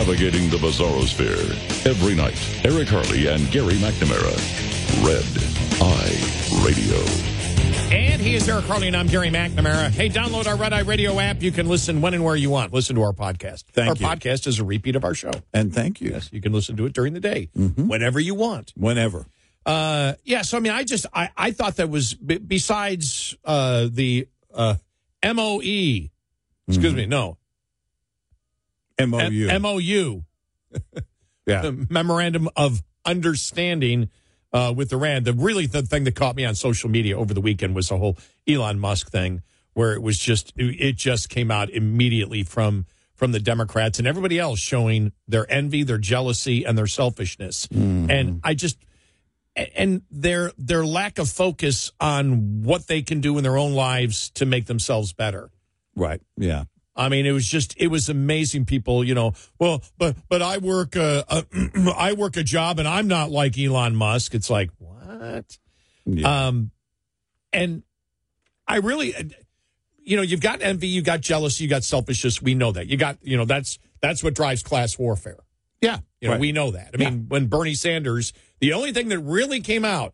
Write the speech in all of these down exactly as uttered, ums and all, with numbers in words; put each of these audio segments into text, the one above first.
navigating the bizarrosphere. Every night, Eric Harley and Gary McNamara. Red Eye Radio. And he is Eric Harley, and I'm Gary McNamara. Hey, download our Red Eye Radio app. You can listen when and where you want. Listen to our podcast. Thank our you. Our podcast is a repeat of our show. And thank you. Yes, you can listen to it during the day, mm-hmm. whenever you want. Whenever. Uh, yeah, so, I mean, I just, I, I thought that was, b- besides uh, the uh, M O E, excuse mm-hmm. me, no. M O U. M O U. Yeah. The Memorandum of Understanding uh, with Iran. The really the thing that caught me on social media over the weekend was the whole Elon Musk thing, where it was just it just came out immediately from from the Democrats and everybody else showing their envy, their jealousy, and their selfishness. Mm-hmm. And I just and their their lack of focus on what they can do in their own lives to make themselves better. Right. Yeah. I mean, it was just, it was amazing. People, you know, well, but, but I work, uh, uh, I work a job and I'm not like Elon Musk. It's like, what? Yeah. Um, and I really, you know, you've got envy, you got jealousy, you got selfishness. We know that. You got, you know, that's, that's what drives class warfare. Yeah. You know, right. we know that. I yeah. mean, when Bernie Sanders, the only thing that really came out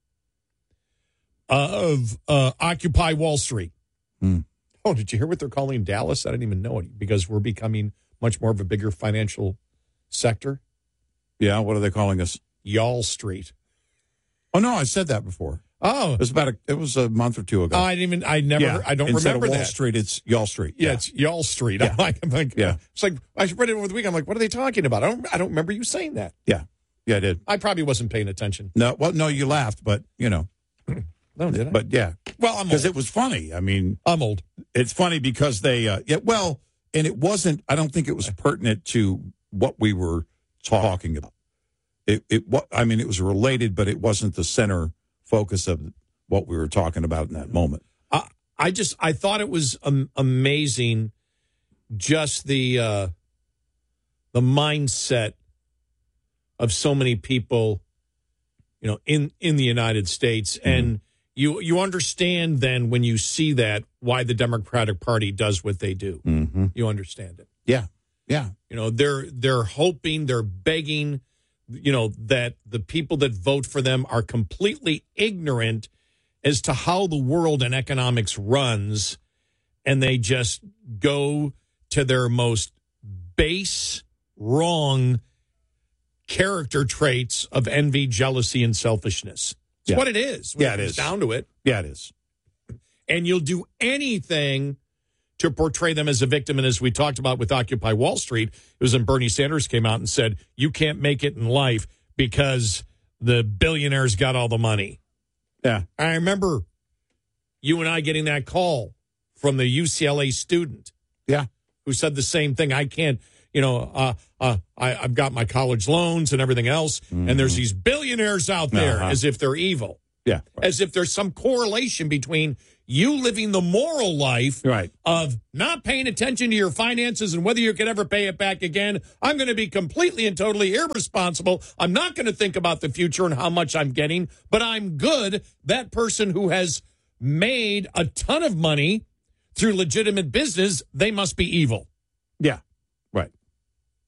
uh, of uh, Occupy Wall Street. Hmm. Oh, did you hear what they're calling Dallas? I didn't even know it because we're becoming much more of a bigger financial sector. Yeah, what are they calling us? Y'all Street. Oh no, I said that before. Oh, it was about a, it was a month or two ago. Oh, I didn't even. I never. Yeah. I don't Instead remember of Wall that. Street, it's Y'all Street. Yeah, yeah. it's Y'all Street. Yeah. I'm like, I'm like, yeah. It's like I read it over the weekend. I'm like, what are they talking about? I don't. I don't remember you saying that. Yeah, yeah, I did. I probably wasn't paying attention. No, well, no, you laughed, but you know. No, did I? But yeah. Well, I'm because it was funny. I mean, I'm old. It's funny because they, uh, yeah, well, and it wasn't. I don't think it was pertinent to what we were talking about. It, it, what I mean, it was related, but it wasn't the center focus of what we were talking about in that moment. I, I just, I thought it was um, amazing, just the uh, the mindset of so many people, you know, in in the United States, mm-hmm. and. You you understand then when you see that why the Democratic Party does what they do. Mm-hmm. You understand it. Yeah, yeah. You know, they're they're hoping, they're begging, you know, that the people that vote for them are completely ignorant as to how the world and economics runs, and they just go to their most base, wrong character traits of envy, jealousy, and selfishness. It's yeah. what it is. Yeah, it is. Down to it. Yeah, it is. And you'll do anything to portray them as a victim. And as we talked about with Occupy Wall Street, it was when Bernie Sanders came out and said, you can't make it in life because the billionaires got all the money. Yeah. I remember you and I getting that call from the U C L A student. Yeah. Who said the same thing. I can't. You know, uh, uh, I, I've got my college loans and everything else, mm-hmm. and there's these billionaires out there uh-huh. as if they're evil. Yeah. Right. As if there's some correlation between you living the moral life right. of not paying attention to your finances and whether you can ever pay it back again. I'm going to be completely and totally irresponsible. I'm not going to think about the future and how much I'm getting, but I'm good. That person who has made a ton of money through legitimate business, they must be evil. Yeah.